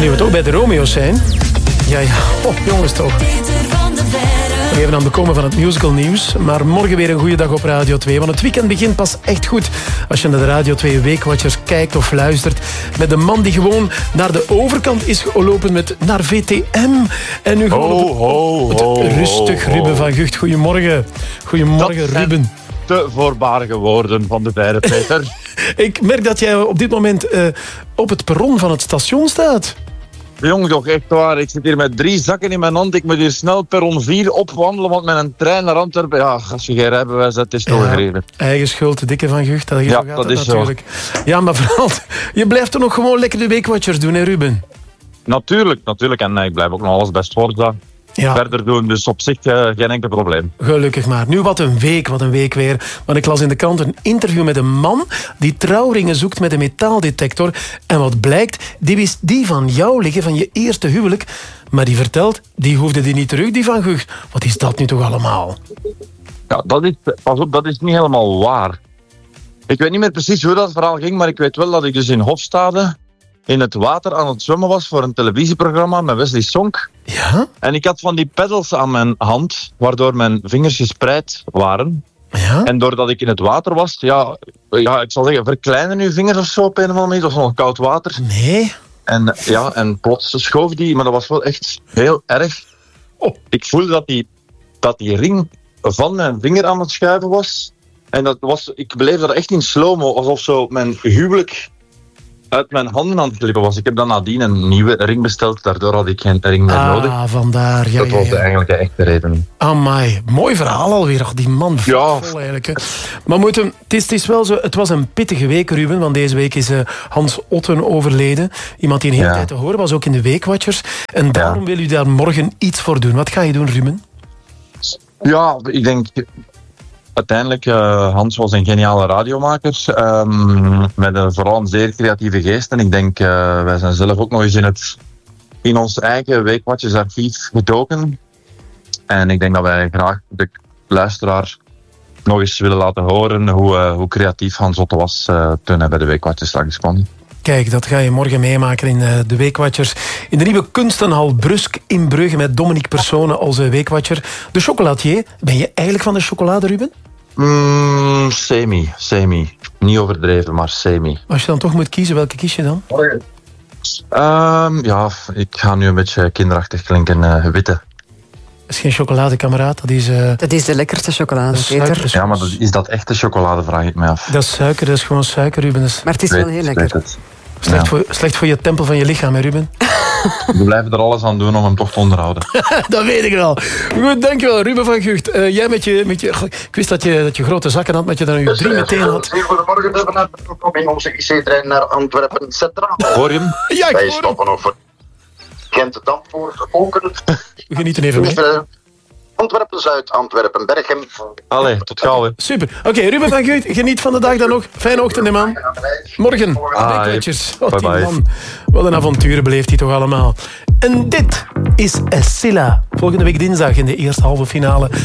En nu we toch bij de Romeo's zijn... Ja. Oh, jongens toch. Even aan het bekomen van het musical nieuws. Maar morgen weer een goede dag op Radio 2. Want het weekend begint pas echt goed als je naar de Radio 2 Weekwatchers kijkt of luistert. Met de man die gewoon naar de overkant is gelopen naar VTM. En nu gewoon rustig, Ruben van Gucht. Goedemorgen. Goedemorgen, Ruben. De voorbarige woorden van de beide, Peter. Ik merk dat jij op dit moment op het perron van het station staat. Jong toch, echt waar. Ik zit hier met 3 zakken in mijn hand. Ik moet hier snel perron 4 opwandelen, want met een trein naar Antwerpen... Ja, als je geen rijbewijs hebt, is het toch gereden. Eigen schuld, de dikke van Gucht. Dat is natuurlijk zo. Ja, maar vooral, je blijft toch nog gewoon lekker de Weekwatchers doen, hè, Ruben? Natuurlijk. En ik blijf ook nog alles best verder doen. Dus op zich geen enkel probleem. Gelukkig maar. Nu wat een week weer. Want ik las in de krant een interview met een man die trouwringen zoekt met een metaaldetector. En wat blijkt, die wist die van jou liggen, van je eerste huwelijk. Maar die vertelt, die hoefde die niet terug, die van Gucht. Wat is dat nu toch allemaal? Ja, pas op, dat is niet helemaal waar. Ik weet niet meer precies hoe dat verhaal ging, maar ik weet wel dat ik dus in Hofstade in het water aan het zwemmen was voor een televisieprogramma met Wesley Sonk. Ja? En ik had van die pedals aan mijn hand, waardoor mijn vingers gespreid waren. Ja? En doordat ik in het water was, ik zal zeggen, verkleinen uw vingers of zo op een of andere manier. Het was nog koud water. Nee. En plots schoof die, maar dat was wel echt heel erg. Oh. Ik voelde dat die ring van mijn vinger aan het schuiven was. En ik beleefde dat echt in slow-mo, alsof zo mijn huwelijk uit mijn handen aan het glippen was. Ik heb dan nadien een nieuwe ring besteld. Daardoor had ik geen ring meer nodig. Vandaar. Ja, dat was eigenlijk de echte reden. Amai, mooi verhaal alweer. Die man vol eigenlijk. Hè. Maar het is wel zo, het was een pittige week, Ruben. Want deze week is Hans Otten overleden. Iemand die een hele tijd te horen was, ook in de Weekwatchers. En daarom wil u daar morgen iets voor doen. Wat ga je doen, Ruben? Ja, ik denk... Uiteindelijk, Hans was een geniale radiomaker, met vooral een zeer creatieve geest. En ik denk, wij zijn zelf ook nog eens in ons eigen Weekwatchersarchief gedoken. En ik denk dat wij graag de luisteraar nog eens willen laten horen hoe creatief Hans Otten was toen hij bij de Weekwatchers straks kwam. Kijk, dat ga je morgen meemaken in de Weekwatchers. In de nieuwe kunstenhal Brusk in Brugge met Dominique Persone als Weekwatcher. De chocolatier. Ben je eigenlijk van de chocolade, Ruben? Semi. Niet overdreven, maar semi. Als je dan toch moet kiezen, welke kies je dan? Ik ga nu een beetje kinderachtig klinken. Witte. Dat is geen chocoladekameraad, dat is de lekkerste chocolade, Peter. Ja, maar is dat echte chocolade, vraag ik me af. Dat is suiker, dat is gewoon suiker, Ruben. Maar het is wel heel lekker. Slecht voor je tempel van je lichaam, hè, Ruben? We blijven er alles aan doen om hem toch te onderhouden. Dat weet ik wel. Goed, dankjewel, Ruben van Gucht. Jij met je... Ik wist dat je grote zakken had, maar dat je dan je 3 meteen had. Goedemorgen, we hebben net in onze IC-trein naar Antwerpen Centraal. Hoor je hem? Ja, ik Wij hoor stoppen over Gent-Dampoort, Oken. We genieten even mee. Antwerpen-Zuid, Antwerpen-Berchem. Allee, tot gauw, hè. Super. Oké, Ruben van Gucht, geniet van de dag dan nog. Fijne ochtend, hè, man. Morgen. Weekwatchers. Bye. Man. Wat een avonturen beleeft hij toch allemaal. En dit is Silla. Volgende week dinsdag in de eerste halve finale